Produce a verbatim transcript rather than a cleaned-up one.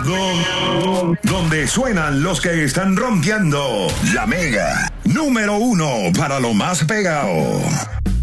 Do- donde suenan los que están rompiendo. La Mega, número uno para lo más pegado.